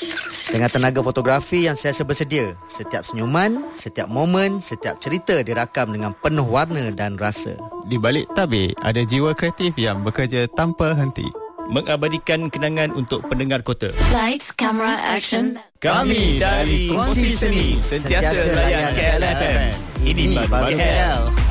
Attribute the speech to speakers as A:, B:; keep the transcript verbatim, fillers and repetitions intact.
A: Dengan tenaga fotografi yang sentiasa bersedia, setiap senyuman, setiap momen, setiap cerita dirakam dengan penuh warna dan rasa.
B: Di balik tabir, ada jiwa kreatif yang bekerja tanpa henti,
C: mengabadikan kenangan untuk pendengar kota.
D: Lights, camera, action.
C: Kami dari Kongsi Seni sentiasa layan K L F M. Ini baru K L.